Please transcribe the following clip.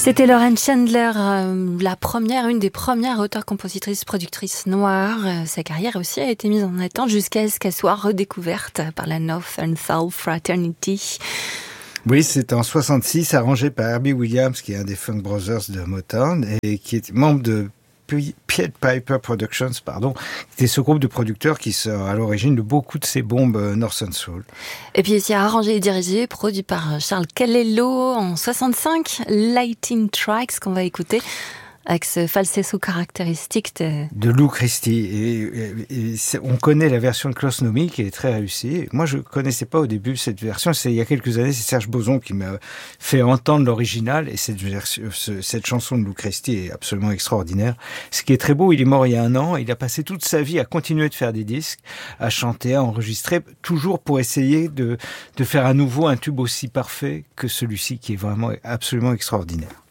C'était Lauren Chandler, une des premières auteurs-compositrices productrices noires. Sa carrière aussi a été mise en attente jusqu'à ce qu'elle soit redécouverte par la North and South Fraternity. Oui, c'est en 66, arrangé par Herbie Williams, qui est un des Funk Brothers de Motown et qui est membre de Pied Piper Productions, c'était ce groupe de producteurs qui sont à l'origine de beaucoup de ces bombes Northern Soul. Et puis ici arrangé et dirigé, produit par Charles Calello en 65, Lightning Tracks qu'on va écouter avec ce falsetto caractéristique de Lou Christie. Et on connaît la version de Klaus Nomi qui est très réussie. Moi, je connaissais pas au début cette version. Il y a quelques années, c'est Serge Boson qui m'a fait entendre l'original. Et cette chanson de Lou Christie est absolument extraordinaire. Ce qui est très beau, il est mort il y a 1 an. Il a passé toute sa vie à continuer de faire des disques, à chanter, à enregistrer, toujours pour essayer de faire à nouveau un tube aussi parfait que celui-ci qui est vraiment absolument extraordinaire.